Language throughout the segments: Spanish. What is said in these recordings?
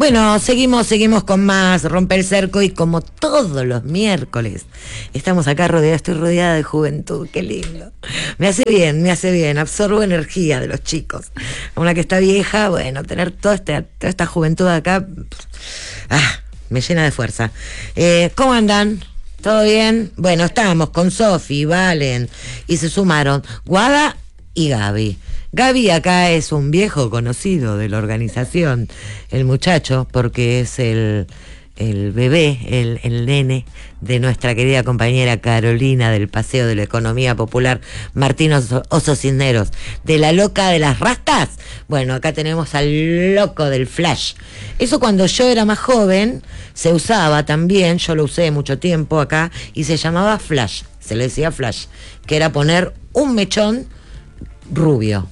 Bueno, seguimos con más Rompe el Cerco y como todos los miércoles estamos acá rodeados, estoy rodeada de juventud, qué lindo. Me hace bien, absorbo energía de los chicos. Una que está vieja, bueno, tener toda esta juventud acá, me llena de fuerza. ¿Cómo andan? ¿Todo bien? Bueno, estábamos con Sofi, Valen y se sumaron Guada y Gaby. Gaby acá es un viejo conocido de la organización, el muchacho, porque es el bebé, el nene de nuestra querida compañera Carolina del Paseo de la Economía Popular, Martín Oso Cisneros, de la loca de las rastas. Bueno, acá tenemos al loco del flash. Eso cuando yo era más joven se usaba también, yo lo usé mucho tiempo acá, y se llamaba flash, se le decía flash, que era poner un mechón rubio.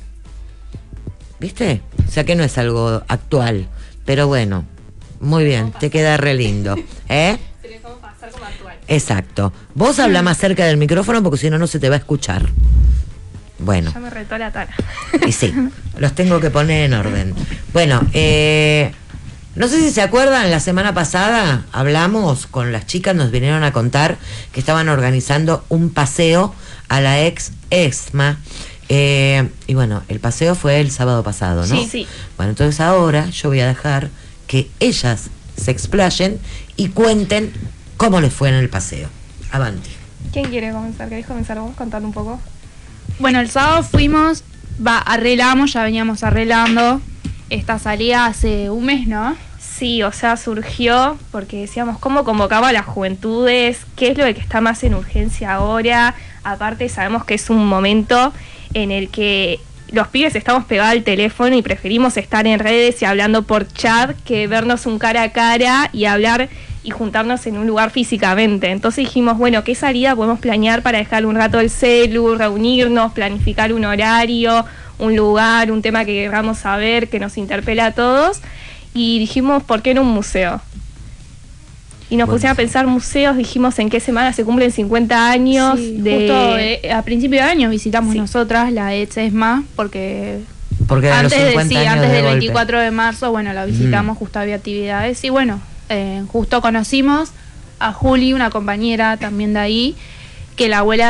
¿Viste? O sea que no es algo actual, pero bueno, muy bien, te queda re lindo. Se le dejamos pasar como actual. Exacto. Vos habla más cerca del micrófono porque si no, no se te va a escuchar. Bueno. Ya me retó la tara. Y sí, los tengo que poner en orden. Bueno, no sé si se acuerdan, la semana pasada hablamos con las chicas, nos vinieron a contar que estaban organizando un paseo a la ex ESMA. Y bueno, el paseo fue el sábado pasado, ¿no? Sí. Bueno, entonces ahora yo voy a dejar que ellas se explayen y cuenten cómo les fue en el paseo. Avanti. ¿Quién quiere comenzar? ¿Querés comenzar vos contando un poco? Bueno, el sábado fuimos, arreglamos, ya veníamos arreglando esta salida hace un mes, ¿no? Sí, o sea, surgió porque decíamos cómo convocaba a las juventudes, qué es lo que está más en urgencia ahora. Aparte sabemos que es un momento en el que los pibes estamos pegados al teléfono y preferimos estar en redes y hablando por chat que vernos un cara a cara y hablar y juntarnos en un lugar físicamente. Entonces dijimos, bueno, ¿qué salida podemos planear para dejar un rato el celu, reunirnos, planificar un horario, un lugar, un tema que queramos saber, que nos interpela a todos? Y dijimos, ¿por qué no un museo? Y nos pusimos a pensar museos, dijimos en qué semana se cumplen 50 años. Sí, justo a principio de año visitamos nosotras la ESMA, porque antes del 24 de marzo, bueno, la visitamos, justo había actividades. Y bueno, justo conocimos a Juli, una compañera también de ahí, que el abuelo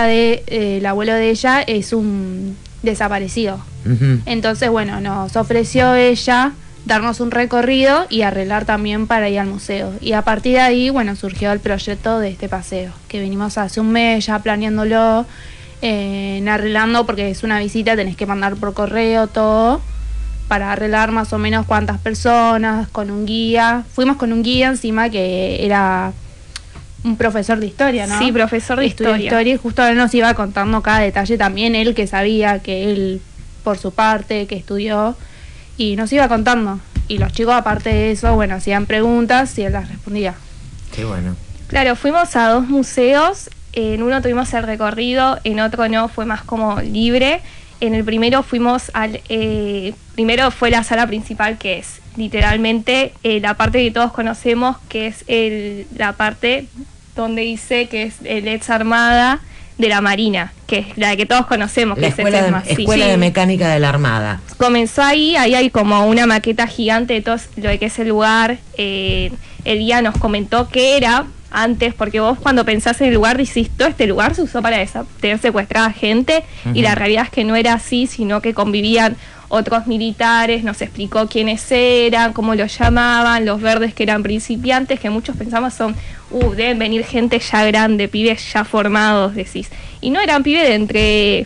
de ella es un desaparecido. Entonces, bueno, nos ofreció ella darnos un recorrido y arreglar también para ir al museo. Y a partir de ahí, bueno, surgió el proyecto de este paseo, que venimos hace un mes ya planeándolo, arreglando, porque es una visita, tenés que mandar por correo todo, para arreglar más o menos cuántas personas, con un guía. Fuimos con un guía encima que era un profesor de historia, ¿no? Sí, profesor de historia. Y justo él nos iba contando cada detalle también, él que sabía, que él, por su parte, que estudió, y nos iba contando. Y los chicos, aparte de eso, bueno, hacían preguntas y él las respondía. Qué bueno. Claro, fuimos a 2 museos. En uno tuvimos el recorrido, en otro no, fue más como libre. En el primero fuimos primero fue la sala principal, que es literalmente la parte que todos conocemos, que es la parte donde dice que es el ex armada de la Marina, que es la que todos conocemos, la que escuela de mecánica de la Armada. Comenzó ahí hay como una maqueta gigante de todo lo que es el lugar. El guía nos comentó qué era antes, porque vos cuando pensás en el lugar decís, todo este lugar se usó para tener secuestrada gente, y la realidad es que no era así, sino que convivían otros militares, nos explicó quiénes eran, cómo los llamaban, los verdes que eran principiantes, que muchos pensamos deben venir gente ya grande, pibes ya formados, decís. Y no, eran pibes de entre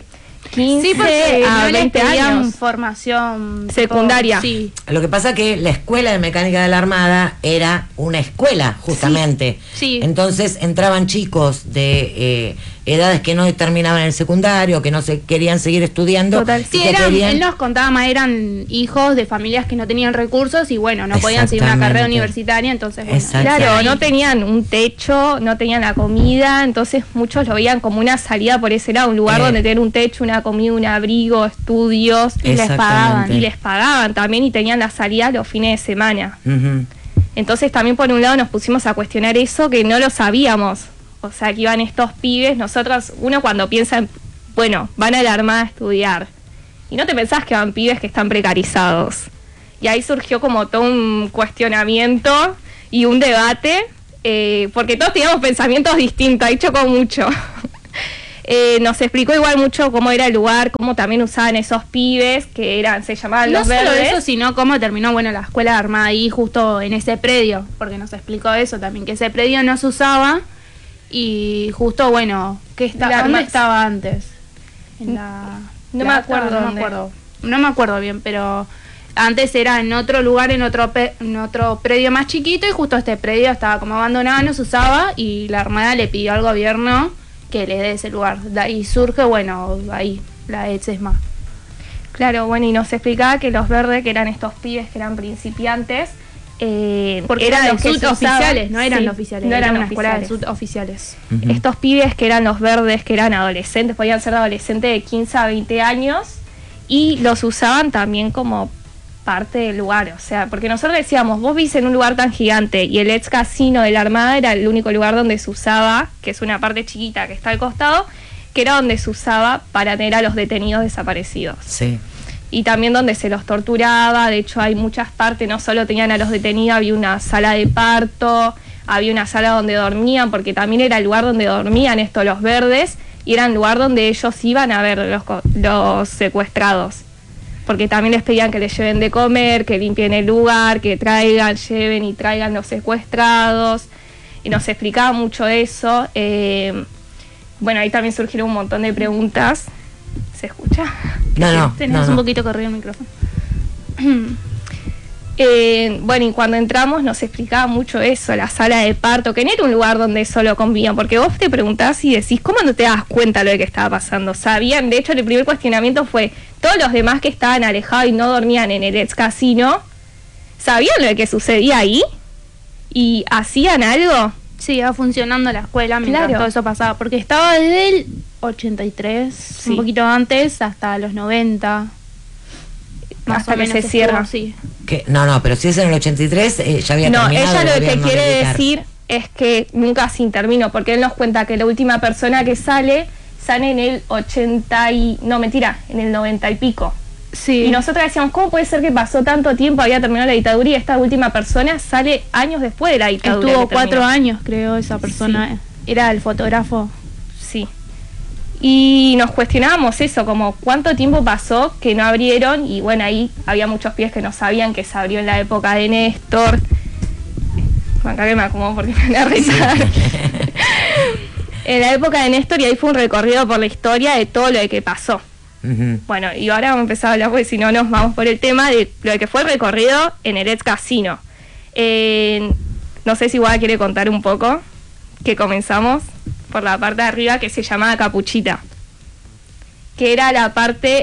15 a 20 años. Formación secundaria. Sí. Lo que pasa que la escuela de mecánica de la Armada era una escuela, justamente. Sí. Entonces entraban chicos de edades que no terminaban el secundario, que no se querían seguir estudiando. Total. Sí, él nos contaba, eran hijos de familias que no tenían recursos y bueno, no podían seguir una carrera universitaria, entonces bueno, claro, no tenían un techo, no tenían la comida, entonces muchos lo veían como una salida por ese lado, un lugar donde tener un techo, una comida, un abrigo, estudios, y les pagaban también, y tenían la salida los fines de semana. Entonces también por un lado nos pusimos a cuestionar eso, que no lo sabíamos. O sea, que iban estos pibes, nosotros, uno cuando piensa en, bueno, van a la Armada a estudiar, y no te pensás que van pibes que están precarizados. Y ahí surgió como todo un cuestionamiento y un debate, porque todos teníamos pensamientos distintos, ahí chocó mucho. Nos explicó igual mucho cómo era el lugar, cómo también usaban esos pibes, que se llamaban los verdes. No solo eso, sino cómo terminó, la escuela armada ahí justo en ese predio, porque nos explicó eso también, que ese predio no se usaba y justo, ¿dónde estaba antes? En la... No me acuerdo. No me acuerdo bien, pero antes era en otro lugar, en otro predio más chiquito, y justo este predio estaba como abandonado, no se usaba, y la Armada le pidió al gobierno que le dé ese lugar. De ahí surge, ahí, la ETSESMA. Claro, y nos explicaba que los verdes, que eran estos pibes que eran principiantes, porque eran los suboficiales, no eran oficiales, no eran una escuela de suboficiales. Estos pibes que eran los verdes, que eran adolescentes, podían ser adolescentes de 15 a 20 años, y los usaban también como parte del lugar, o sea, porque nosotros decíamos, vos viste en un lugar tan gigante, y el ex casino de la Armada era el único lugar donde se usaba, que es una parte chiquita que está al costado, que era donde se usaba para tener a los detenidos desaparecidos. Sí. Y también donde se los torturaba. De hecho hay muchas partes, no solo tenían a los detenidos, había una sala de parto, había una sala donde dormían, porque también era el lugar donde dormían los verdes, y era el lugar donde ellos iban a ver los secuestrados, porque también les pedían que les lleven de comer, que limpien el lugar, que lleven y traigan los secuestrados, y nos explicaba mucho eso. Ahí también surgieron un montón de preguntas. ¿Se escucha? Tenés un poquito corrido el micrófono. Y cuando entramos nos explicaba mucho eso, la sala de parto, que no era un lugar donde solo convivían, porque vos te preguntás y decís, ¿cómo no te das cuenta de lo que estaba pasando? Sabían, de hecho el primer cuestionamiento fue, todos los demás que estaban alejados y no dormían en el ex casino, ¿sabían lo que sucedía ahí? ¿Y hacían algo? Sí, iba funcionando la escuela mientras todo eso pasaba, porque estaba desde el 83, un poquito antes, hasta los 90. Hasta que se cierra. Sí. No, pero si es en el 83, ya había terminado. No, ella lo que quiere decir es que nunca se intervino, porque él nos cuenta que la última persona que sale en el 80 y... No, mentira, en el 90 y pico. Sí. Y nosotros decíamos, ¿cómo puede ser que pasó tanto tiempo, había terminado la dictadura, y esta última persona sale años después de la dictadura? Estuvo 4 años, creo, esa persona. Sí. Era el fotógrafo. Sí. Y nos cuestionábamos eso, como cuánto tiempo pasó que no abrieron, y ahí había muchos pibes que no sabían que se abrió en la época de Néstor. Acá que me acomodo porque me voy a rezar. En la época de Néstor, y ahí fue un recorrido por la historia de todo lo que pasó. Y ahora vamos a empezar a hablar, porque si no nos vamos por el tema de lo que fue el recorrido en el ex casino. No sé si Guada quiere contar un poco, que comenzamos por la parte de arriba, que se llamaba Capuchita, que era la parte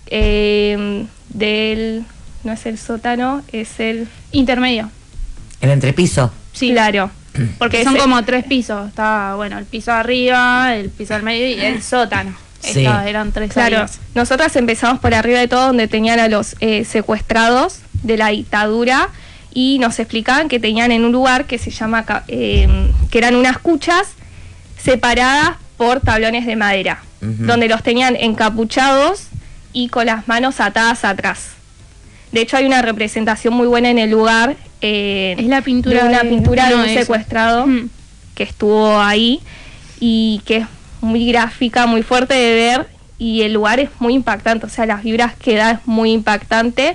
del... no es el sótano, es el... intermedio. El entrepiso. Sí, claro. Porque son como 3 pisos. Está, el piso de arriba, el piso del medio y el sótano. Sí. Eran 3 áreas. Nosotras empezamos por arriba de todo, donde tenían a los secuestrados de la dictadura, y nos explicaban que tenían en un lugar que se llama, que eran unas cuchas separadas por tablones de madera, donde los tenían encapuchados y con las manos atadas atrás. De hecho hay una representación muy buena en el lugar, es la pintura de una pintura de un secuestrado que estuvo ahí, y que es muy gráfica, muy fuerte de ver, y el lugar es muy impactante, o sea, las vibras que da es muy impactante.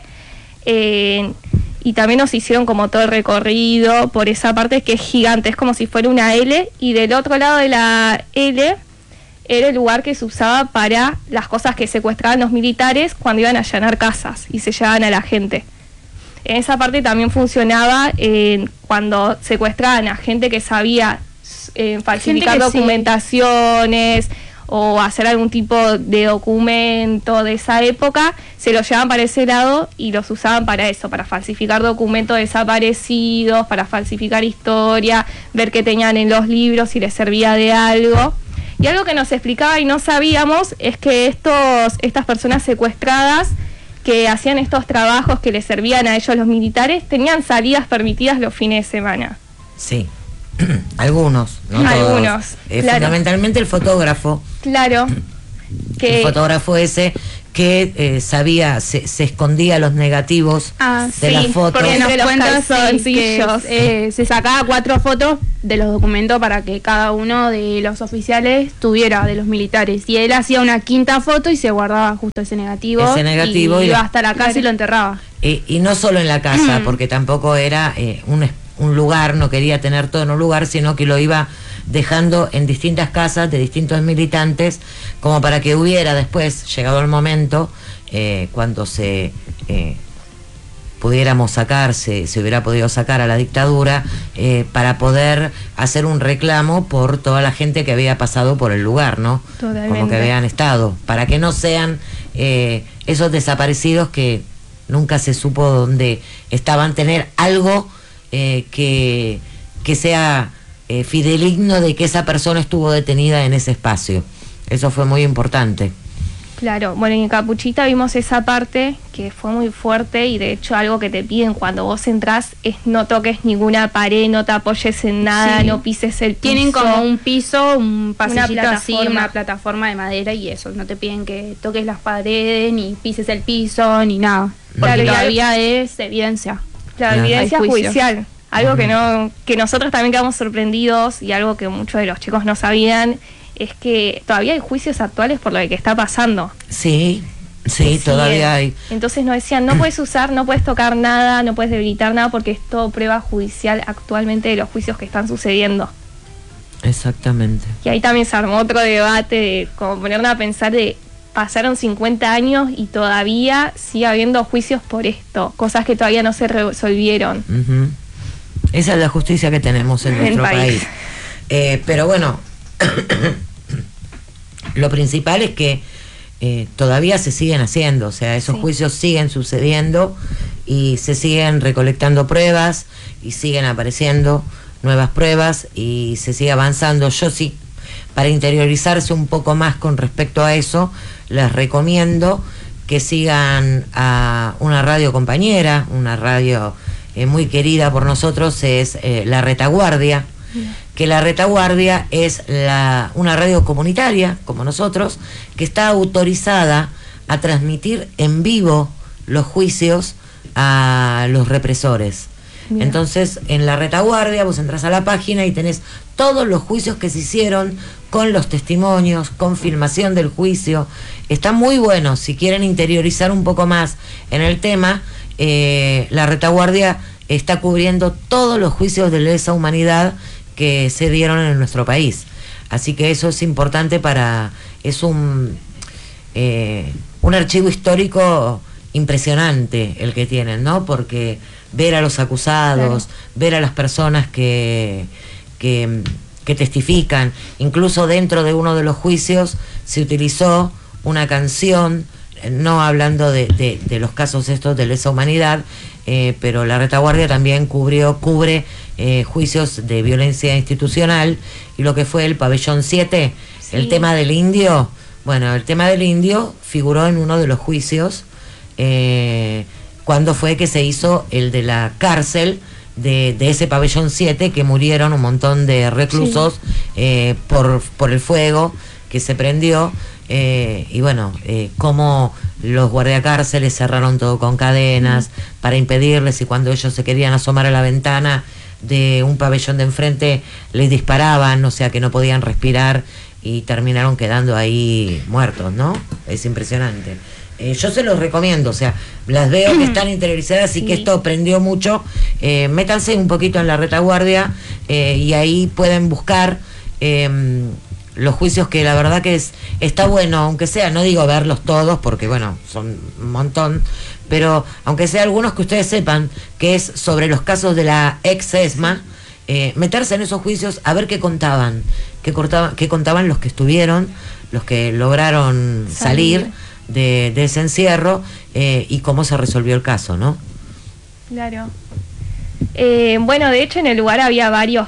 Y también nos hicieron como todo el recorrido por esa parte que es gigante, es como si fuera una L, y del otro lado de la L era el lugar que se usaba para las cosas que secuestraban los militares cuando iban a allanar casas y se llevaban a la gente. En esa parte también funcionaba cuando secuestraban a gente que sabía falsificar documentaciones, o hacer algún tipo de documento de esa época, se los llevaban para ese lado y los usaban para eso, para falsificar documentos desaparecidos, para falsificar historia, ver qué tenían en los libros, si les servía de algo. Y algo que nos explicaba y no sabíamos es que estas personas secuestradas que hacían estos trabajos que les servían a ellos los militares, tenían salidas permitidas los fines de semana. Sí. Algunos, no algunos, todos. Fundamentalmente el fotógrafo. Claro. El fotógrafo ese que se escondía los negativos de las fotos. Porque nos los cuentas calzoncillos. que se sacaba 4 fotos de los documentos para que cada uno de los oficiales tuviera, de los militares, y él hacía una 5ª foto y se guardaba justo ese negativo y iba hasta la casa y lo enterraba. Y no solo en la casa, porque tampoco era un lugar, no quería tener todo en un lugar, sino que lo iba dejando en distintas casas de distintos militantes, como para que hubiera después, llegado el momento, cuando pudiéramos sacar, se hubiera podido sacar a la dictadura, para poder hacer un reclamo por toda la gente que había pasado por el lugar, ¿no? Totalmente. Como que habían estado, para que no sean esos desaparecidos que nunca se supo dónde estaban, tener algo que sea fideligno de que esa persona estuvo detenida en ese espacio. Eso fue muy importante. Claro, bueno, en Capuchita vimos esa parte que fue muy fuerte, y de hecho algo que te piden cuando vos entrás es no toques ninguna pared, no te apoyes en nada, Sí. no pises el piso. Tienen como un piso, un pasillito así, plataforma. una plataforma de madera, y eso, no te piden que toques las paredes, ni pises el piso, ni nada. Porque Claro, y todavía es evidencia. La Claro. evidencia Hay juicio. judicial, algo que nosotros también quedamos sorprendidos, y algo que muchos de los chicos no sabían, es que todavía hay juicios actuales por lo que está pasando. Sí, todavía hay. Entonces nos decían, no puedes usar, no puedes tocar nada, no puedes debilitar nada, porque es todo prueba judicial actualmente de los juicios que están sucediendo. Exactamente. Y ahí también se armó otro debate de como ponernos a pensar de pasaron 50 años y todavía sigue habiendo juicios por esto, cosas que todavía no se resolvieron. Ujú. Esa es la justicia que tenemos en nuestro país. Pero bueno, lo principal es que todavía se siguen haciendo, o sea, esos juicios siguen sucediendo y se siguen recolectando pruebas y siguen apareciendo nuevas pruebas y se sigue avanzando. Yo sí, para interiorizarse un poco más con respecto a eso, les recomiendo que sigan a una radio compañera, una radio muy querida por nosotros, es La Retaguardia, que La Retaguardia es una radio comunitaria, como nosotros, que está autorizada a transmitir en vivo los juicios a los represores. Bien. Entonces, en La Retaguardia vos entras a la página y tenés todos los juicios que se hicieron, con los testimonios, con filmación del juicio. Está muy bueno. Si quieren interiorizar un poco más en el tema, La Retaguardia está cubriendo todos los juicios de lesa humanidad que se dieron en nuestro país. Así que eso es importante es un archivo histórico impresionante el que tienen, ¿no? Porque ver a los acusados, claro, ver a las personas que testifican, incluso dentro de uno de los juicios se utilizó una canción, no hablando de los casos estos de lesa humanidad, pero La Retaguardia también cubre juicios de violencia institucional, y lo que fue el pabellón 7, sí, el tema del indio. Bueno, el tema del indio figuró en uno de los juicios, cuando fue que se hizo el de la cárcel de ese pabellón 7, que murieron un montón de reclusos, sí, por el fuego que se prendió, y bueno, cómo los guardiacárceles cerraron todo con cadenas para impedirles, y cuando ellos se querían asomar a la ventana de un pabellón de enfrente les disparaban, o sea que no podían respirar y terminaron quedando ahí muertos, ¿no? Es impresionante. Yo se los recomiendo, o sea, las veo que están interiorizadas, y que esto prendió mucho. Métanse un poquito en La Retaguardia, y ahí pueden buscar los juicios, que la verdad que está bueno, aunque sea, no digo verlos todos, porque bueno, son un montón, pero aunque sea algunos que ustedes sepan que es sobre los casos de la ex ESMA, meterse en esos juicios a ver qué contaban, qué contaban los que estuvieron, los que lograron salir de ese encierro, y cómo se resolvió el caso, ¿no? Claro. Bueno, de hecho en el lugar había varios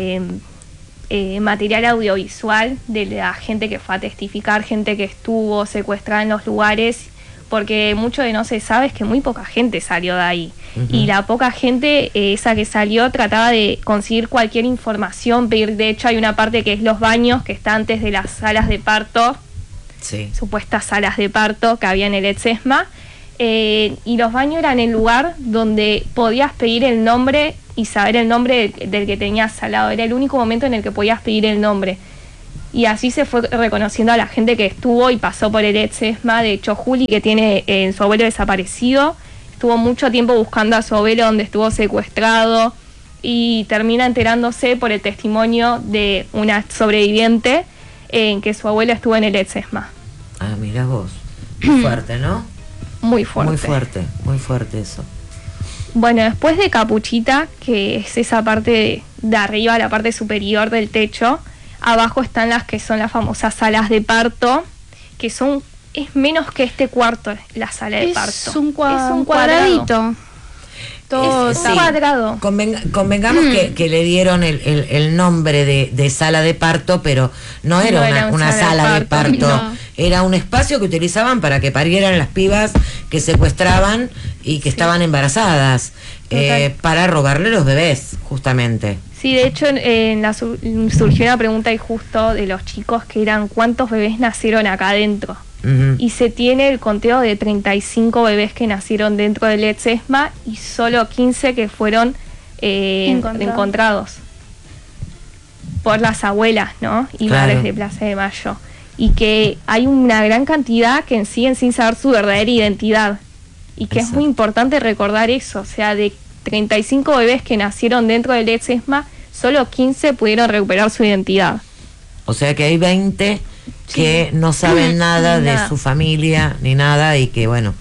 material audiovisual de la gente que fue a testificar, gente que estuvo secuestrada en los lugares, porque mucho de no se sabe es que muy poca gente salió de ahí, y la poca gente, esa que salió, trataba de conseguir cualquier información, pedir. De hecho hay una parte que es los baños, que está antes de las salas de parto, supuestas salas de parto que había en el Ledesma. Y los baños eran el lugar donde podías pedir el nombre y saber el nombre del que tenías al lado. Era el único momento en el que podías pedir el nombre. Y así se fue reconociendo a la gente que estuvo y pasó por el Ledesma. De hecho, Juli, que tiene su abuelo desaparecido, estuvo mucho tiempo buscando a su abuelo donde estuvo secuestrado y termina enterándose por el testimonio de una sobreviviente en que su abuelo estuvo en el Ledesma. Ah, mirá vos. Muy fuerte, ¿no? Muy fuerte. Muy fuerte eso. Bueno, después de Capuchita, que es esa parte de arriba, la parte superior del techo, abajo están las que son las famosas salas de parto, que es menos que este cuarto, la sala de parto. Es un cuadradito. Todo es cuadrado. Convengamos que le dieron el nombre de sala de parto, pero no era una sala de parto. No. Era un espacio que utilizaban para que parieran las pibas que secuestraban y que estaban embarazadas, para robarle los bebés, justamente. Sí, de hecho surgió una pregunta ahí justo de los chicos que eran ¿cuántos bebés nacieron acá adentro? Y se tiene el conteo de 35 bebés que nacieron dentro del Ledesma y solo 15 que fueron encontrados por las abuelas, ¿no? Y madres de Plaza de Mayo. Y que hay una gran cantidad que siguen sin saber su verdadera identidad. Y que es muy importante recordar eso. O sea, de 35 bebés que nacieron dentro del Ledesma, solo 15 pudieron recuperar su identidad. O sea que hay 20... que no saben nada de su familia ni nada y que bueno,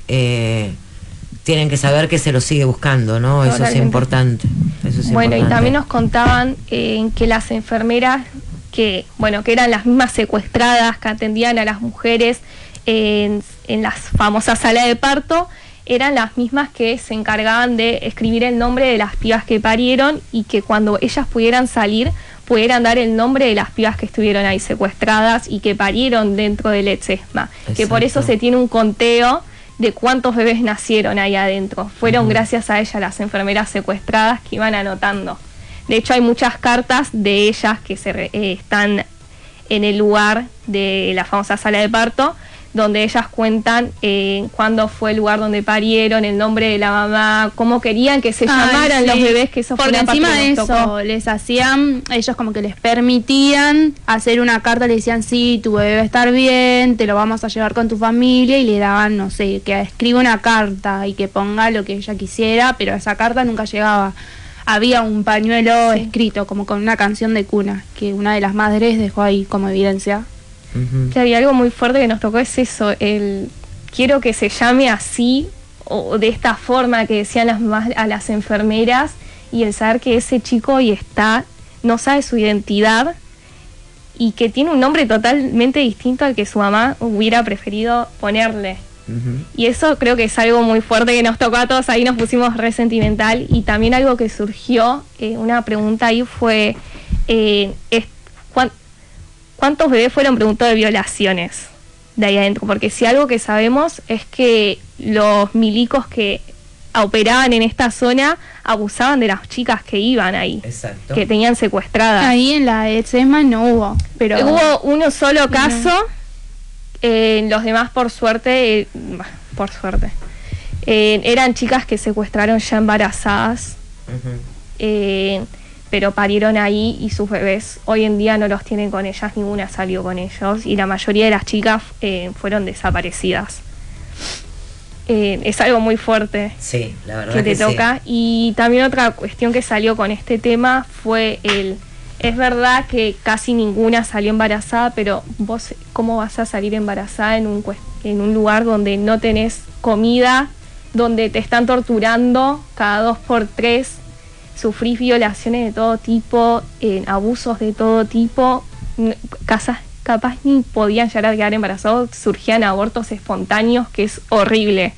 tienen que saber que se lo sigue buscando, ¿no? Totalmente. Eso es importante. Y también nos contaban que las enfermeras que eran las mismas secuestradas que atendían a las mujeres en las famosas salas de parto, eran las mismas que se encargaban de escribir el nombre de las pibas que parieron y que cuando ellas pudieran salir pudieran dar el nombre de las pibas que estuvieron ahí secuestradas y que parieron dentro del Ledesma. Que por eso se tiene un conteo de cuántos bebés nacieron ahí adentro. Fueron gracias a ellas las enfermeras secuestradas que iban anotando. De hecho hay muchas cartas de ellas que están en el lugar de la famosa sala de parto, donde ellas cuentan cuándo fue el lugar donde parieron, el nombre de la mamá, cómo querían que se llamaran los bebés, que eso fue una parte que nos tocó. Porque encima de eso, les hacían, ellos como que les permitían hacer una carta, le decían, sí, tu bebé va a estar bien, te lo vamos a llevar con tu familia, y le daban, no sé, que escriba una carta y que ponga lo que ella quisiera, pero esa carta nunca llegaba. Había un pañuelo escrito, como con una canción de cuna, que una de las madres dejó ahí como evidencia. Claro, y algo muy fuerte que nos tocó es eso, quiero que se llame así o de esta forma que decían a las enfermeras, y el saber que ese chico hoy no sabe su identidad y que tiene un nombre totalmente distinto al que su mamá hubiera preferido ponerle. Y eso creo que es algo muy fuerte que nos tocó a todos, ahí nos pusimos re sentimental. Y también algo que surgió, una pregunta ahí fue ¿cuántos bebés fueron preguntados de violaciones de ahí adentro? Porque si algo que sabemos es que los milicos que operaban en esta zona abusaban de las chicas que iban ahí. Exacto. Que tenían secuestradas. Ahí en la Ledesma no hubo, pero hubo uno solo caso. Los demás por suerte eran chicas que secuestraron ya embarazadas. Pero parieron ahí y sus bebés hoy en día no los tienen con ellas, ninguna salió con ellos y la mayoría de las chicas fueron desaparecidas. Es algo muy fuerte, sí, la verdad que te toca. Y también otra cuestión que salió con este tema fue es verdad que casi ninguna salió embarazada, pero vos ¿cómo vas a salir embarazada en un lugar donde no tenés comida, donde te están torturando cada 2x3? Sufrís violaciones de todo tipo, abusos de todo tipo, capaz ni podían llegar a quedar embarazados, surgían abortos espontáneos, que es horrible.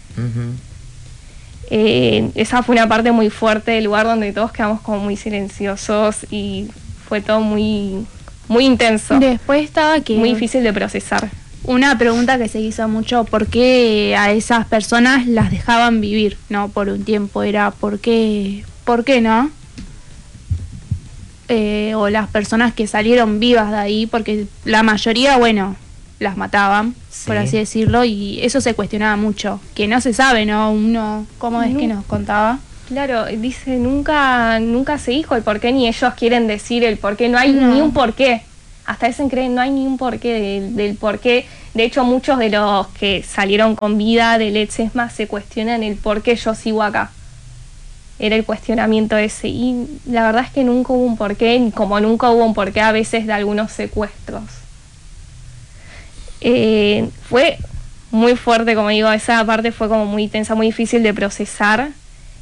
Esa fue una parte muy fuerte del lugar donde todos quedamos como muy silenciosos y fue todo muy, muy intenso. Después estaba muy difícil de procesar. Una pregunta que se hizo mucho, ¿por qué a esas personas las dejaban vivir, no? Por un tiempo era, ¿por qué no? O las personas que salieron vivas de ahí, porque la mayoría, las mataban, por así decirlo, y eso se cuestionaba mucho, que no se sabe, ¿no? Uno, ¿cómo es que nos contaba? Claro, dice, nunca se dijo el por qué, ni ellos quieren decir el por qué, no hay ni un por qué. Hasta eso creen, no hay ni un por qué del por qué. De hecho, muchos de los que salieron con vida del Ledesma se cuestionan el por qué yo sigo acá. Era el cuestionamiento ese. Y la verdad es que nunca hubo un porqué, como nunca hubo un porqué a veces de algunos secuestros. Fue muy fuerte, como digo, esa parte fue como muy tensa, muy difícil de procesar,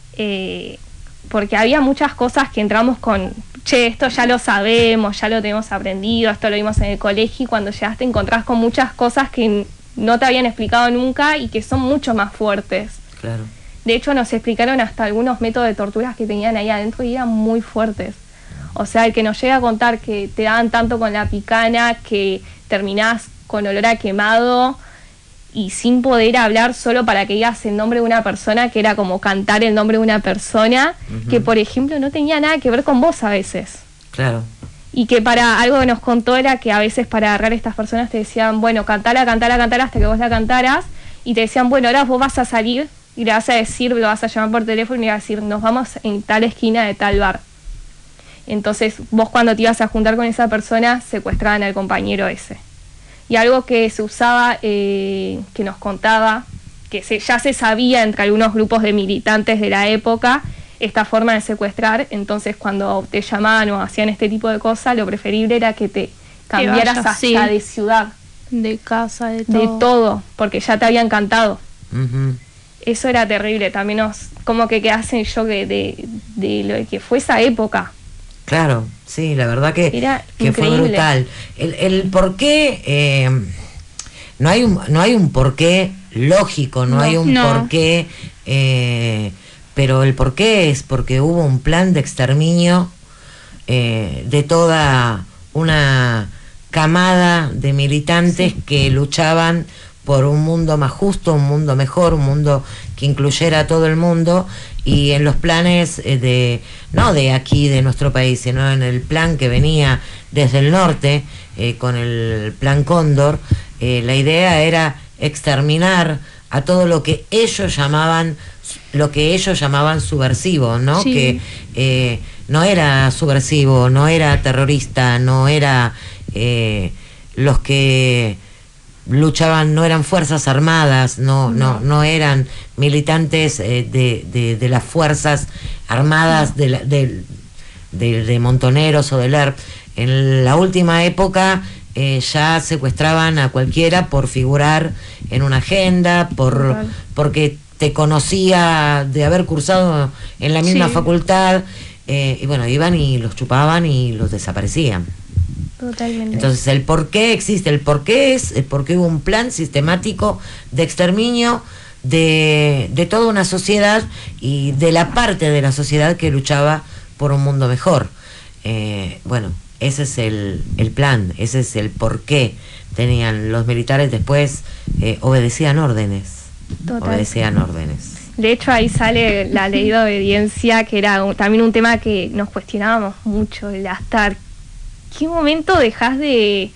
porque había muchas cosas que entramos con, che, esto ya lo sabemos, ya lo tenemos aprendido, esto lo vimos en el colegio, y cuando llegaste encontrás con muchas cosas que no te habían explicado nunca y que son mucho más fuertes. Claro. De hecho, nos explicaron hasta algunos métodos de torturas que tenían ahí adentro y eran muy fuertes. O sea, el que nos llega a contar que te daban tanto con la picana que terminás con olor a quemado y sin poder hablar, solo para que digas el nombre de una persona, que era como cantar el nombre de una persona, que por ejemplo no tenía nada que ver con vos a veces. Claro. Y que para algo que nos contó era que a veces para agarrar a estas personas te decían, bueno, cantala hasta que vos la cantaras, y te decían, bueno, ahora vos vas a salir y le vas a decir, lo vas a llamar por teléfono y le vas a decir, nos vamos en tal esquina de tal bar. Entonces vos, cuando te ibas a juntar con esa persona, secuestraban al compañero ese. Y algo que se usaba, que nos contaba, que ya se sabía entre algunos grupos de militantes de la época, esta forma de secuestrar. Entonces cuando te llamaban o hacían este tipo de cosas, lo preferible era que te cambiaras hasta de ciudad, de casa, de todo. De todo, porque ya te habían cantado. Uh-huh. Eso era terrible. También como que quedás en shock de lo que fue esa época. Claro, sí, la verdad que fue brutal. El porqué, no hay un porqué lógico, no hay un porqué, pero el porqué es porque hubo un plan de exterminio de toda una camada de militantes que luchaban por un mundo más justo, un mundo mejor, un mundo que incluyera a todo el mundo, y en los planes no de aquí, de nuestro país, sino en el plan que venía desde el norte, con el plan Cóndor, la idea era exterminar a todo lo que ellos llamaban subversivo, ¿no? Sí. Que no era subversivo, no era terrorista, no era los que luchaban, no eran fuerzas armadas, no eran militantes de las fuerzas armadas de Montoneros o del ERP. En la última época ya secuestraban a cualquiera por figurar en una agenda, porque te conocía de haber cursado en la misma facultad, y bueno, iban y los chupaban y los desaparecían. Totalmente. Entonces el por qué existe, el por qué hubo un plan sistemático de exterminio de toda una sociedad y de la parte de la sociedad que luchaba por un mundo mejor. Bueno, ese es el plan, ese es el por qué tenían los militares. Después obedecían órdenes. Total. Obedecían órdenes. De hecho, ahí sale la ley de obediencia, que era también un tema que nos cuestionábamos mucho, el hasta qué momento dejás de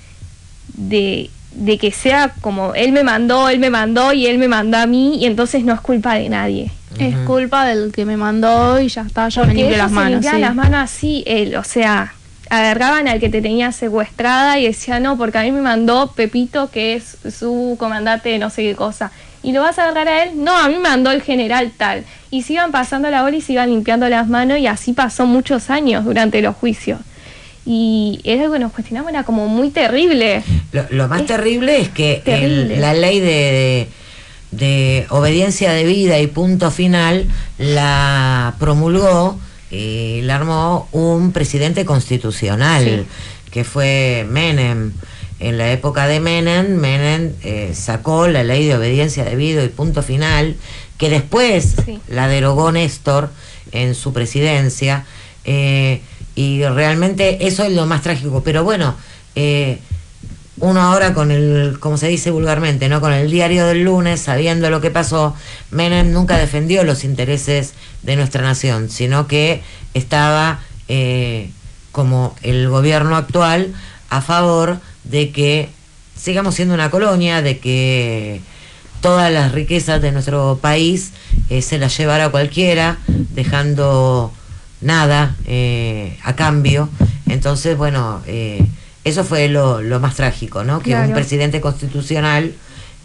que sea como él me mandó y él me mandó a mí, y entonces no es culpa de nadie. Uh-huh. Es culpa del que me mandó y ya está, yo me limpio las manos. Las manos así, o sea, agarraban al que te tenía secuestrada y decían, no, porque a mí me mandó Pepito, que es su comandante de no sé qué cosa. ¿Y lo vas a agarrar a él? No, a mí me mandó el general tal. Y se iban pasando la bola y se iban limpiando las manos, y así pasó muchos años durante los juicios. Y era algo que nos cuestionamos, era como muy terrible. Lo más terrible es que la ley de obediencia debida y punto final la promulgó y la armó un presidente constitucional, que fue Menem. En la época de Menem sacó la ley de obediencia debida y punto final, que después la derogó Néstor en su presidencia, y realmente eso es lo más trágico. Pero bueno, uno ahora con el, como se dice vulgarmente, ¿no?, con el diario del lunes, sabiendo lo que pasó, Menem nunca defendió los intereses de nuestra nación, sino que estaba, como el gobierno actual, a favor de que sigamos siendo una colonia, de que todas las riquezas de nuestro país se las llevará cualquiera, dejando nada a cambio. Entonces, bueno, eso fue lo más trágico, ¿no? Que Claro. un presidente constitucional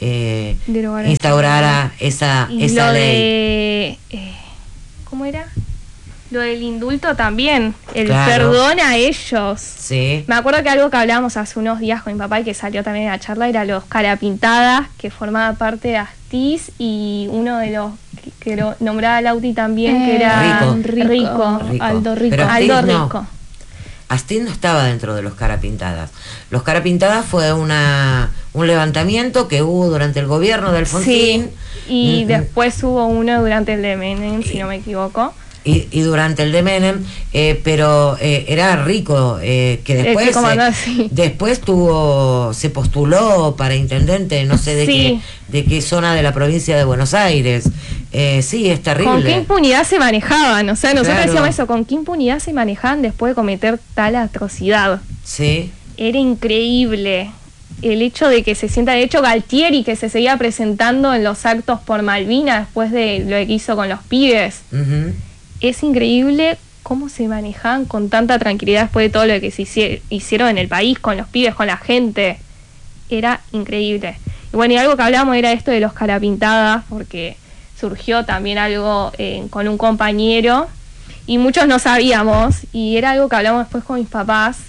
Derogar instaurara esa y ley. lo de ¿cómo era? Lo del indulto también, el Claro. perdón a ellos. Sí. Me acuerdo que algo que hablábamos hace unos días con mi papá y que salió también en la charla era los Carapintadas, que formaba parte de Astiz, y uno de los que lo nombraba Lauti también, que era Rico. Rico. Aldo Rico. Pero Astiz Aldo no. Rico. Astiz no estaba dentro de los Carapintadas. Los Carapintadas fue un levantamiento que hubo durante el gobierno de Alfonsín. Sí, y Mm, después hubo uno durante el de Menem, si no me equivoco. y durante el de Menem, pero era Rico, que después comandó, sí. después se postuló para intendente, no sé Sí. de qué zona de la provincia de Buenos Aires. Sí, es terrible. ¿Con qué impunidad se manejaban? O sea, nosotros Claro. decíamos eso, ¿con qué impunidad se manejaban después de cometer tal atrocidad? Sí, Era increíble el hecho de que se sienta, de hecho Galtieri, que se seguía presentando en los actos por Malvinas después de lo que hizo con los pibes. ujú. Es increíble cómo se manejaban con tanta tranquilidad después de todo lo que se hicieron en el país, con los pibes, con la gente. Era increíble. Y bueno, y algo que hablamos era esto de los Carapintadas, porque surgió también algo con un compañero y muchos no sabíamos, y era algo que hablamos después con mis papás,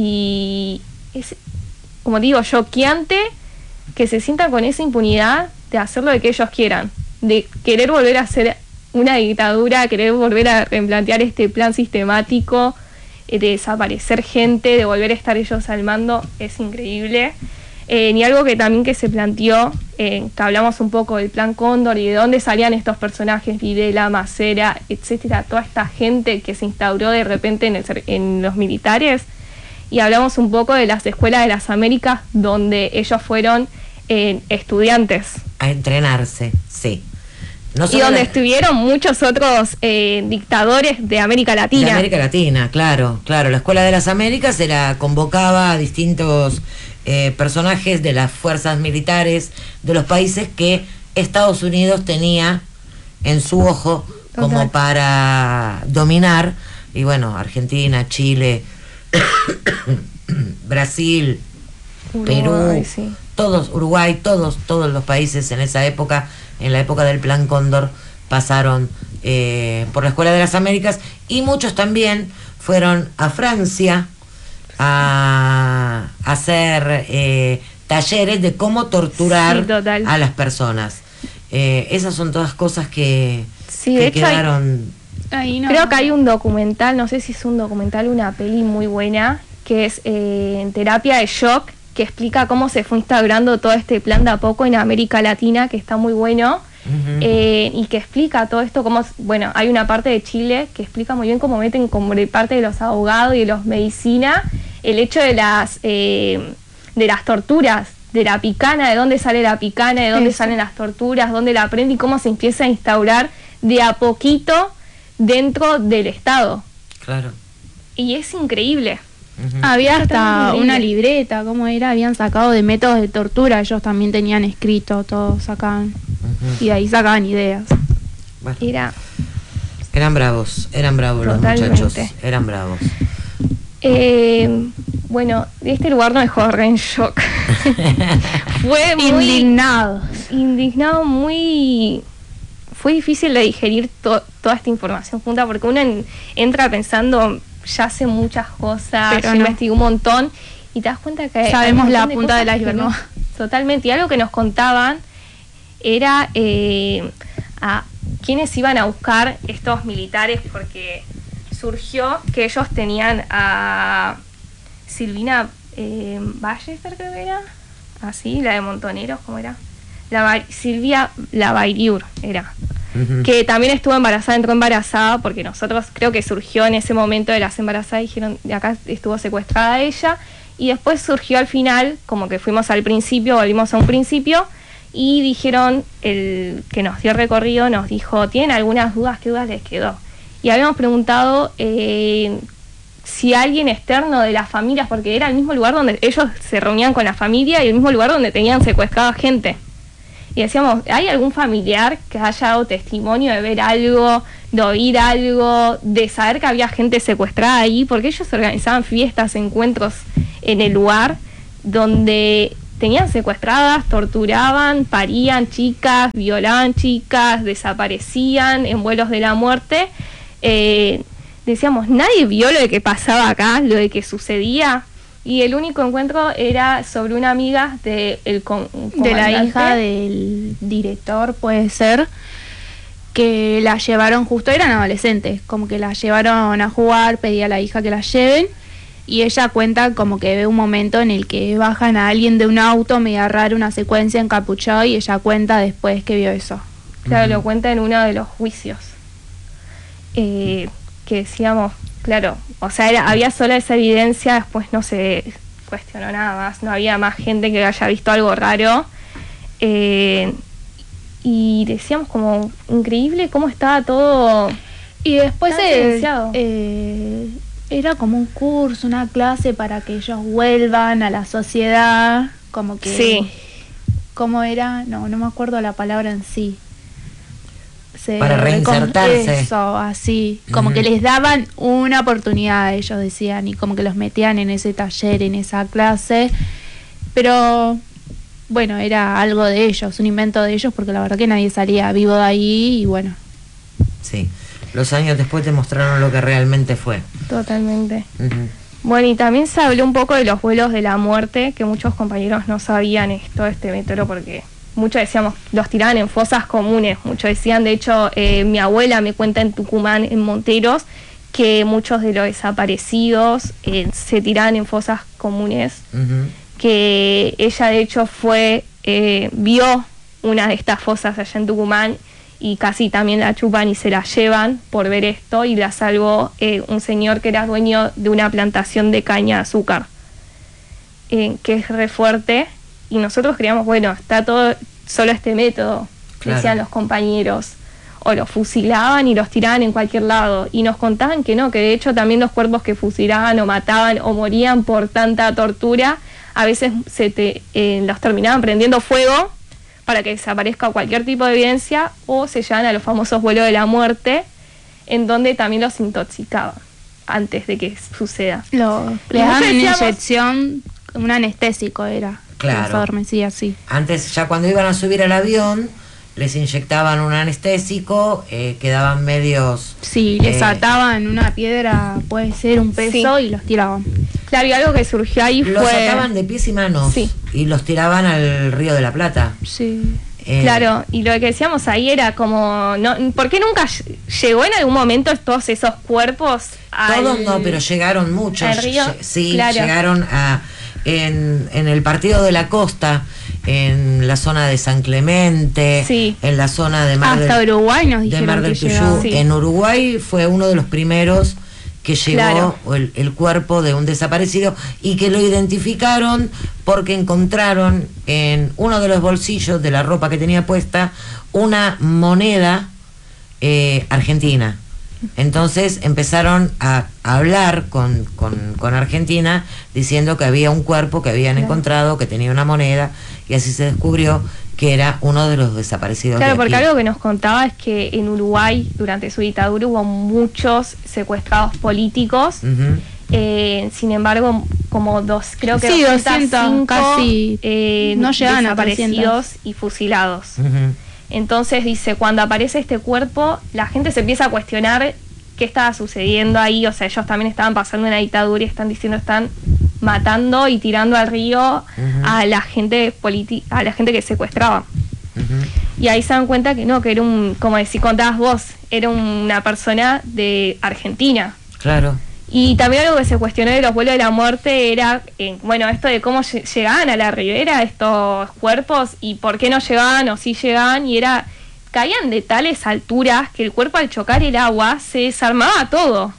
y es, como digo, choqueante que se sientan con esa impunidad de hacer lo que ellos quieran, de querer volver a hacer una dictadura, querer volver a replantear este plan sistemático de desaparecer gente, de volver a estar ellos al mando. Es increíble. Y algo que también que se planteó, que hablamos un poco del plan Cóndor y de dónde salían estos personajes, Videla, Macera, etcétera, toda esta gente que se instauró de repente en los militares, y hablamos un poco de las escuelas de las Américas donde ellos fueron estudiantes. A entrenarse, sí. No Y solo donde la- estuvieron muchos otros dictadores de América Latina. De América Latina, claro. La Escuela de las Américas convocaba a distintos personajes de las fuerzas militares de los países que Estados Unidos tenía en su ojo como Total. para dominar. Y bueno, Argentina, Chile, Brasil, Perú, Uruguay, sí. Uruguay, todos los países en esa época, en la época del Plan Cóndor, pasaron por la Escuela de las Américas, y muchos también fueron a Francia a hacer talleres de cómo torturar Sí, total. a las personas. Esas son todas cosas que Sí, de hecho hay- quedaron. Ahí no. Creo que hay un documental, no sé si es un documental o una peli muy buena, que es en Terapia de Shock, que explica cómo se fue instaurando todo este plan de a poco en América Latina, que está muy bueno. Ujú. Y que explica todo esto, cómo, bueno, hay una parte de Chile que explica muy bien cómo meten como de parte de los abogados y de los medicina el hecho de las torturas, de la picana, de dónde sale la picana, de dónde Eso. salen las torturas, dónde la aprende y cómo se empieza a instaurar de a poquito dentro del Estado. Claro. Y es increíble. Ujú. Había hasta Totalmente una increíble. libreta, ¿cómo era? Habían sacado de métodos de tortura, ellos también tenían escrito, todos sacaban. Ujú. Y de ahí sacaban ideas. Bueno, Era eran bravos los Totalmente. muchachos, eran bravos. bueno, de este lugar nos dejó re en shock. Fue muy Indignados. indignado, muy... Fue difícil de digerir toda esta información junta, porque uno entra pensando, ya hace muchas cosas, Pero ya no. investigó un montón, y te das cuenta que hay Sabemos un la montón de punta del cosas que iceberg, ¿no? Totalmente, y algo que nos contaban era a quiénes iban a buscar estos militares, porque surgió que ellos tenían a Silvina Ballester, creo que era, así, la de Montoneros, ¿cómo era? Silvia Lavairiur era, Ujú. que también estuvo embarazada, entró embarazada, porque nosotros creo que surgió en ese momento de las embarazadas, dijeron, de acá estuvo secuestrada ella, y después surgió al final, como que fuimos al principio, volvimos a un principio, y dijeron, el que nos dio el recorrido nos dijo, ¿tienen algunas dudas? ¿Qué dudas les quedó? Y habíamos preguntado si alguien externo de las familias, porque era el mismo lugar donde ellos se reunían con la familia y el mismo lugar donde tenían secuestrada gente. Y decíamos, ¿hay algún familiar que haya dado testimonio de ver algo, de oír algo, de saber que había gente secuestrada ahí? Porque ellos organizaban fiestas, encuentros en el lugar donde tenían secuestradas, torturaban, parían chicas, violaban chicas, desaparecían en vuelos de la muerte. Decíamos, nadie vio lo de que pasaba acá, lo de que sucedía. Y el único encuentro era sobre una amiga de la hija del director, puede ser, que la llevaron justo, eran adolescentes, como que la llevaron a jugar, pedía a la hija que la lleven, y ella cuenta como que ve un momento en el que bajan a alguien de un auto, media raro, una secuencia encapuchado, y ella cuenta después que vio eso. Claro, lo cuenta en uno de los juicios. Que decíamos, claro, o sea, había sola esa evidencia, después no se cuestionó nada más, no había más gente que haya visto algo raro. Y decíamos como, increíble cómo estaba todo. Y después era como un curso, una clase para que ellos vuelvan a la sociedad, como que... Sí. ¿Cómo era? No me acuerdo la palabra en sí. Para reinsertarse. Eso, así. Como que les daban una oportunidad, ellos decían, y como que los metían en ese taller, en esa clase. Pero, bueno, era algo de ellos, un invento de ellos, porque la verdad que nadie salía vivo de ahí, y bueno. Sí, los años después te mostraron lo que realmente fue. Totalmente. Bueno, y también se habló un poco de los vuelos de la muerte, que muchos compañeros no sabían este método, porque muchos decíamos, los tiraban en fosas comunes. Muchos decían, de hecho, mi abuela me cuenta en Tucumán, en Monteros, que muchos de los desaparecidos se tiraban en fosas comunes. Que ella, de hecho, vio una de estas fosas allá en Tucumán, y casi también la chupan y se la llevan por ver esto, y la salvó un señor que era dueño de una plantación de caña de azúcar, que es re fuerte. Y nosotros creíamos, bueno, está todo, solo este método, claro, decían los compañeros, o los fusilaban y los tiraban en cualquier lado, y nos contaban que no, que de hecho también los cuerpos que fusilaban o mataban o morían por tanta tortura, a veces los terminaban prendiendo fuego para que desaparezca cualquier tipo de evidencia, o se llevan a los famosos vuelos de la muerte, en donde también los intoxicaban antes de que suceda. Le daban una inyección, un anestésico era. Claro. Adormecía, sí. Antes, ya cuando iban a subir al avión, les inyectaban un anestésico, quedaban medios... Sí, les ataban una piedra, puede ser un peso, sí, y los tiraban. Claro, y algo que surgió ahí los ataban de pies y manos, sí, y los tiraban al Río de la Plata. Sí. Claro, y lo que decíamos ahí era como, ¿por qué nunca llegó en algún momento todos esos cuerpos Todos no, pero llegaron muchos. ¿Al río? Sí, claro, llegaron en el Partido de la Costa, en la zona de San Clemente, sí, en la zona de Mar hasta del, Uruguay nos dijeron de Mar del que Tuyú. Sí. En Uruguay fue uno de los primeros que llegó, claro, el cuerpo de un desaparecido, y que lo identificaron porque encontraron en uno de los bolsillos de la ropa que tenía puesta una moneda argentina. Entonces empezaron a hablar con Argentina, diciendo que había un cuerpo que habían, claro, encontrado, que tenía una moneda, y así se descubrió que era uno de los desaparecidos. Claro, de porque aquí. algo que nos contaba es que en Uruguay, durante su dictadura, hubo muchos secuestrados políticos. Sin embargo, como creo que sí, 205 casi no llegan desaparecidos y fusilados. Entonces dice, cuando aparece este cuerpo, la gente se empieza a cuestionar qué estaba sucediendo ahí. O sea, ellos también estaban pasando una dictadura y están diciendo, están matando y tirando al río a la gente a la gente que secuestraba. Y ahí se dan cuenta que no, que era como contabas vos, era una persona de Argentina. Claro. Y también algo que se cuestionó de los vuelos de la muerte era, esto de cómo llegaban a la ribera estos cuerpos y por qué no llegaban o sí llegaban, y caían de tales alturas que el cuerpo, al chocar el agua, se desarmaba todo.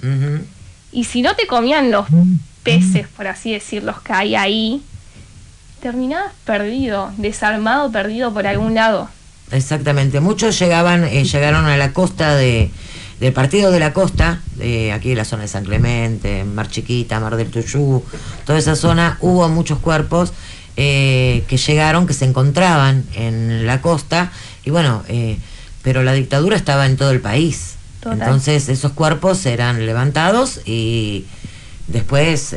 Y si no te comían los peces, por así decirlo, que hay ahí, terminabas perdido, desarmado, perdido por algún lado. Exactamente. Muchos llegaron a la costa de del partido de la costa, aquí de la zona de San Clemente, Mar Chiquita, Mar del Tuyú, toda esa zona, hubo muchos cuerpos que llegaron, que se encontraban en la costa, y bueno, pero la dictadura estaba en todo el país. Total. Entonces esos cuerpos eran levantados y después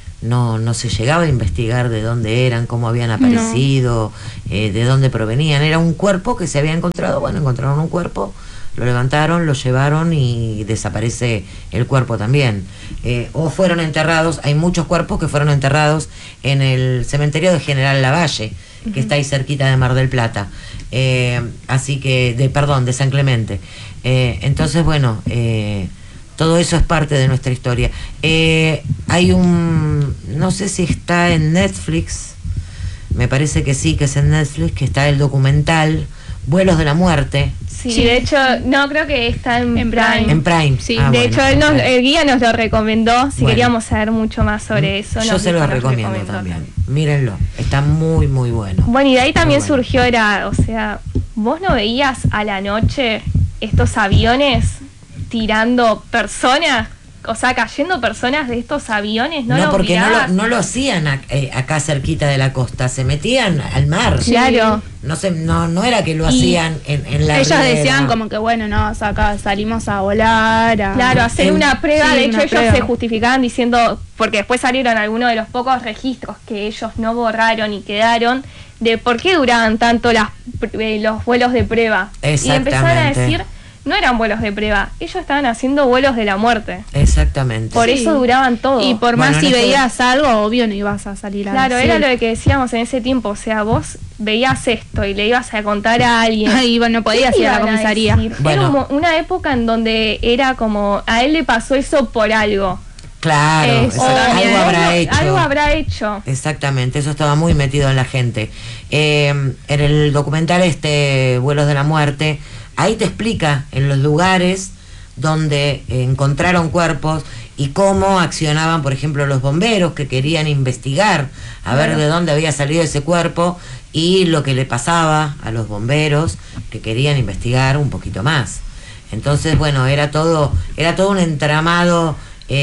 no se llegaba a investigar de dónde eran, cómo habían aparecido, de dónde provenían. Era un cuerpo que se había encontrado, bueno, encontraron un cuerpo, lo levantaron, lo llevaron y desaparece el cuerpo también. O fueron enterrados, hay muchos cuerpos que fueron enterrados en el cementerio de General Lavalle, que está ahí cerquita de Mar del Plata, así que, de San Clemente. Entonces, bueno, todo eso es parte de nuestra historia. Hay no sé si está en Netflix, me parece que sí, que es en Netflix, que está el documental Vuelos de la Muerte. Sí, de hecho, no, creo que está en Prime. En Prime. Sí, de hecho, el guía nos lo recomendó, si queríamos saber mucho más sobre eso. Yo se lo recomiendo también. Mírenlo, está muy, muy bueno. Bueno, y de ahí también surgió, ¿vos no veías a la noche estos aviones tirando personas? O sea, cayendo personas de estos aviones, ¿no? No, porque no lo hacían acá cerquita de la costa, se metían al mar. Claro. No era que lo hacían en la ellos ribera. decían como que acá salimos a volar. Claro, hacer una prueba. De hecho, ellos se justificaban diciendo, porque después salieron algunos de los pocos registros que ellos no borraron y quedaron, de por qué duraban tanto los vuelos de prueba. Y empezaron a decir, no eran vuelos de prueba, ellos estaban haciendo vuelos de la muerte. Exactamente. Por eso duraban todo. Y por más si veías algo, obvio no ibas a salir a Claro, era lo que decíamos en ese tiempo, o sea, vos veías esto y le ibas a contar a alguien. Y no podías ir a la comisaría. Era una época en donde era como, a él le pasó eso por algo. Claro, algo habrá hecho. Exactamente, eso estaba muy metido en la gente. En el documental Vuelos de la Muerte, ahí te explica en los lugares donde encontraron cuerpos y cómo accionaban, por ejemplo, los bomberos que querían investigar a ver de dónde había salido ese cuerpo, y lo que le pasaba a los bomberos que querían investigar un poquito más. Entonces, bueno, era todo un entramado.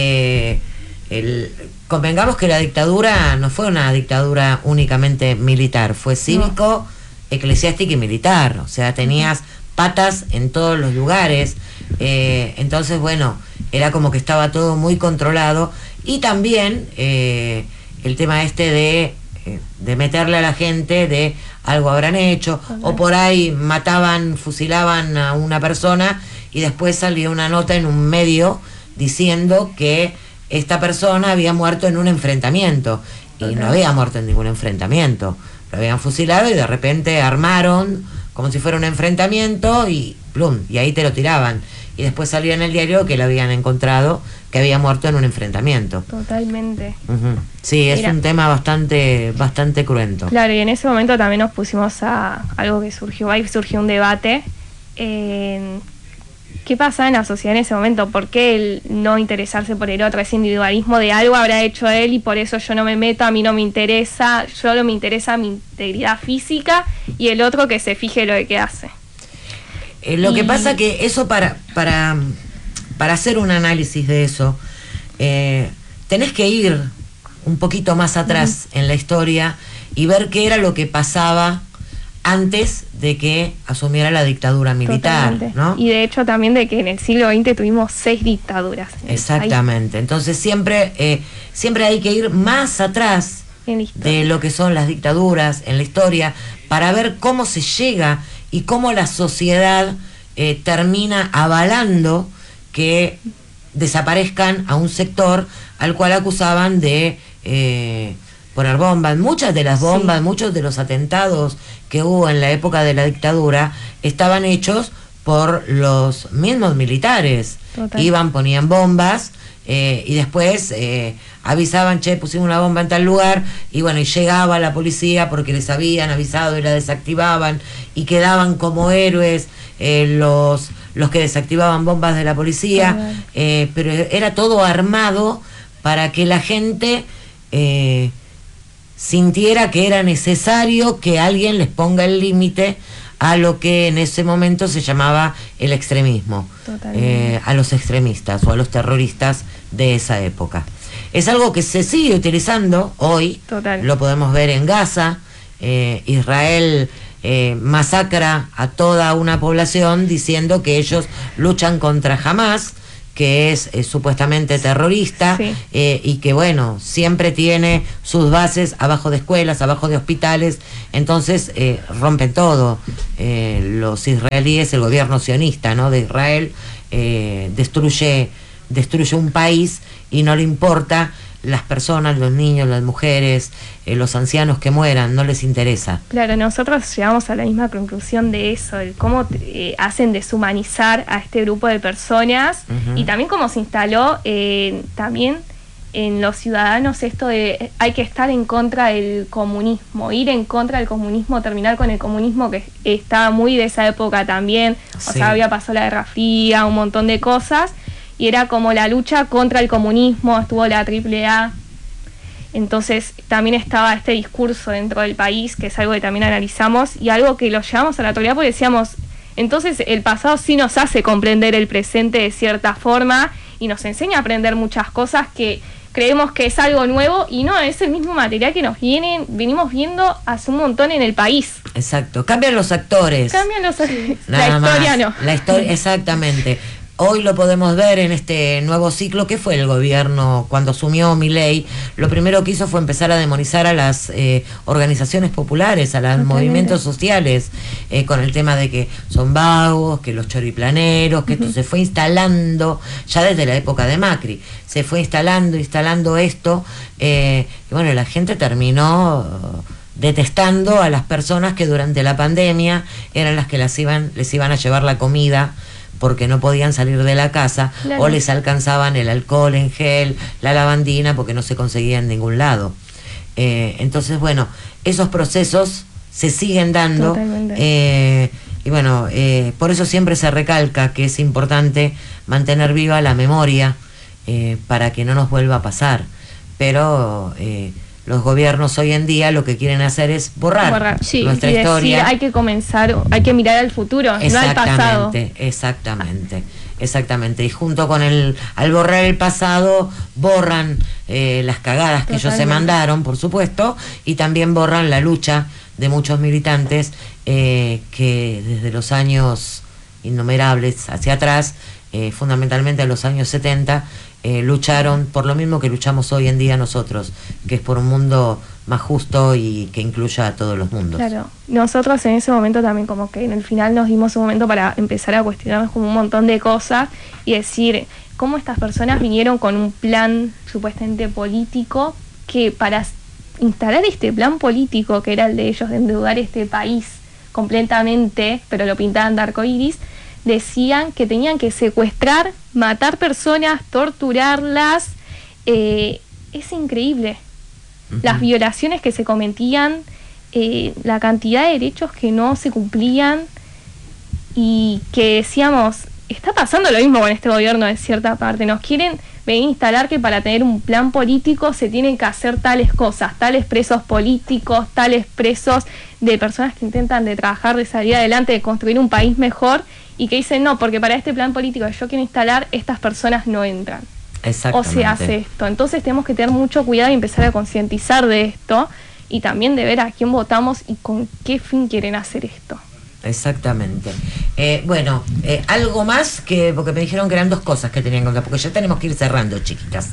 Convengamos que la dictadura no fue una dictadura únicamente militar, fue cívico, eclesiástica y militar, o sea, tenías patas en todos los lugares. Entonces, bueno, era como que estaba todo muy controlado, y también el tema de meterle a la gente de algo habrán hecho, o por ahí mataban, fusilaban a una persona y después salía una nota en un medio diciendo que esta persona había muerto en un enfrentamiento, y no había muerto en ningún enfrentamiento, lo habían fusilado y de repente armaron como si fuera un enfrentamiento y plum, y ahí te lo tiraban, y después salía en el diario que lo habían encontrado, que había muerto en un enfrentamiento. Totalmente. Sí, es un tema bastante cruento. Claro, y en ese momento también nos pusimos a algo que surgió un debate. ¿Qué pasa en la sociedad en ese momento? ¿Por qué el no interesarse por el otro? Ese individualismo de algo habrá hecho él y por eso yo no me meto, a mí no me interesa, solo me interesa mi integridad física, y el otro que se fije lo que hace. Lo que pasa que eso para hacer un análisis de eso, tenés que ir un poquito más atrás en la historia y ver qué era lo que pasaba antes de que asumiera la dictadura militar. Totalmente. ¿No? Y de hecho también de que en el siglo XX tuvimos 6 dictaduras. Exactamente. Entonces siempre hay que ir más atrás de lo que son las dictaduras en la historia, para ver cómo se llega y cómo la sociedad termina avalando que desaparezcan a un sector al cual acusaban de poner bombas. Muchas de las bombas, muchos de los atentados que hubo en la época de la dictadura estaban hechos por los mismos militares. Total. Iban, ponían bombas y después avisaban, pusimos una bomba en tal lugar, y bueno, y llegaba la policía porque les habían avisado y la desactivaban, y quedaban como héroes los que desactivaban bombas de la policía, pero era todo armado para que la gente sintiera que era necesario que alguien les ponga el límite a lo que en ese momento se llamaba el extremismo, a los extremistas o a los terroristas de esa época. Es algo que se sigue utilizando hoy. Total. Lo podemos ver en Gaza. Israel masacra a toda una población diciendo que ellos luchan contra Hamás, que es supuestamente terrorista, sí. Y que bueno, siempre tiene sus bases abajo de escuelas, abajo de hospitales. Entonces rompen todo. Los israelíes, el gobierno sionista, ¿no?, de Israel, destruye un país y no le importa las personas, los niños, las mujeres, los ancianos que mueran, no les interesa. Claro, nosotros llegamos a la misma conclusión de eso, el cómo hacen deshumanizar a este grupo de personas, y también cómo se instaló también en los ciudadanos esto de hay que estar en contra del comunismo, ir en contra del comunismo, terminar con el comunismo, que estaba muy de esa época también. O sea, había pasado la Guerra Fría, un montón de cosas, y era como la lucha contra el comunismo, estuvo la AAA. Entonces también estaba este discurso dentro del país, que es algo que también analizamos, y algo que lo llevamos a la actualidad porque decíamos, entonces el pasado sí nos hace comprender el presente de cierta forma, y nos enseña a aprender muchas cosas que creemos que es algo nuevo, y no, es el mismo material que venimos viendo hace un montón en el país. Exacto, cambian los actores. La historia no. La historia, exactamente. Hoy lo podemos ver en este nuevo ciclo que fue el gobierno cuando asumió Milei. Lo primero que hizo fue empezar a demonizar a las organizaciones populares, a los movimientos sociales, con el tema de que son vagos, que los choriplaneros, que esto se fue instalando ya desde la época de Macri. Se fue instalando esto, y bueno, la gente terminó detestando a las personas que durante la pandemia eran las que les iban a llevar la comida, porque no podían salir de la casa, claro, o les alcanzaban el alcohol en gel, la lavandina, porque no se conseguía en ningún lado. Entonces, bueno, esos procesos se siguen dando, y bueno, por eso siempre se recalca que es importante mantener viva la memoria, para que no nos vuelva a pasar. Pero los gobiernos hoy en día lo que quieren hacer es borrar nuestra historia. Hay que hay que mirar al futuro, no al pasado. Exactamente. Y junto con al borrar el pasado, borran las cagadas que ellos se mandaron, por supuesto, y también borran la lucha de muchos militantes que desde los años innumerables hacia atrás, fundamentalmente a los años 70, lucharon por lo mismo que luchamos hoy en día nosotros, que es por un mundo más justo y que incluya a todos los mundos. Claro, nosotros en ese momento también como que en el final nos dimos un momento para empezar a cuestionarnos como un montón de cosas y decir cómo estas personas vinieron con un plan supuestamente político, que para instalar este plan político que era el de ellos de endeudar este país completamente, pero lo pintaban de arcoíris, decían que tenían que secuestrar, matar personas, torturarlas. Es increíble. Las violaciones que se cometían, la cantidad de derechos que no se cumplían, y que decíamos, está pasando lo mismo con este gobierno de cierta parte. Nos quieren venir a instalar que para tener un plan político se tienen que hacer tales cosas, tales presos políticos, tales presos de personas que intentan de trabajar, de salir adelante, de construir un país mejor, y que dicen no, porque para este plan político que yo quiero instalar, estas personas no entran. O se hace esto. Entonces tenemos que tener mucho cuidado y empezar a concientizar de esto, y también de ver a quién votamos y con qué fin quieren hacer esto. Exactamente. Bueno, algo más, porque me dijeron que eran 2 cosas que tenían que contar, porque ya tenemos que ir cerrando, chiquitas.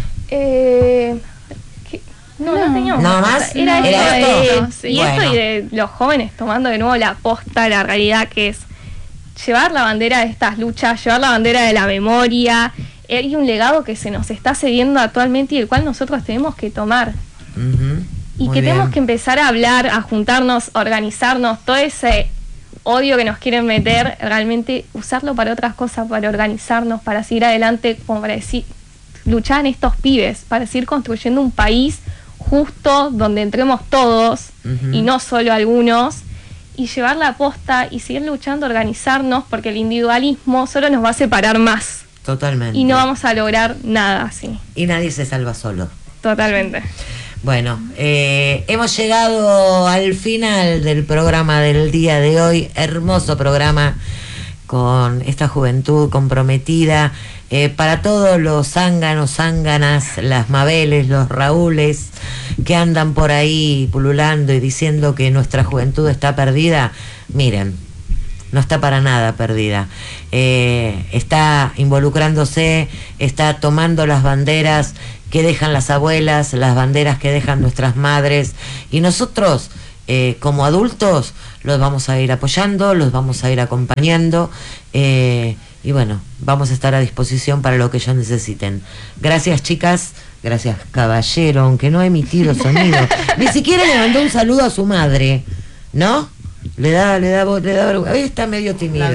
No teníamos nada más. Era esto. Y esto, y de los jóvenes tomando de nuevo la posta, la realidad, que es llevar la bandera de estas luchas, llevar la bandera de la memoria. Hay un legado que se nos está cediendo actualmente y el cual nosotros tenemos que tomar. Y que tenemos que empezar a hablar, a juntarnos, a organizarnos. Todo ese odio que nos quieren meter, realmente usarlo para otras cosas, para organizarnos, para seguir adelante, como para decir, luchar en estos pibes, para seguir construyendo un país justo donde entremos todos y no solo algunos, y llevar la posta y seguir luchando, organizarnos, porque el individualismo solo nos va a separar más. Totalmente. Y no vamos a lograr nada así. Y nadie se salva solo. Totalmente. Bueno, hemos llegado al final del programa del día de hoy. Hermoso programa con esta juventud comprometida. Para todos los zánganos, zánganas, las Mabeles, los Raúles que andan por ahí pululando y diciendo que nuestra juventud está perdida, miren, no está para nada perdida. Está involucrándose, está tomando las banderas que dejan las abuelas, las banderas que dejan nuestras madres, y nosotros como adultos los vamos a ir apoyando, los vamos a ir acompañando, y bueno, vamos a estar a disposición para lo que ellos necesiten. Gracias, chicas. Gracias, caballero, aunque no ha emitido sonido. Ni siquiera le mandó un saludo a su madre, ¿no? Le da vergüenza. Hoy está medio tímido.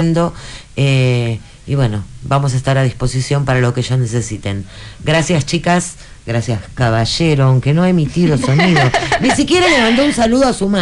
Y bueno, vamos a estar a disposición para lo que ellos necesiten. Gracias, chicas. Gracias, caballero, aunque no ha emitido sonido. Ni siquiera le mandó un saludo a su madre.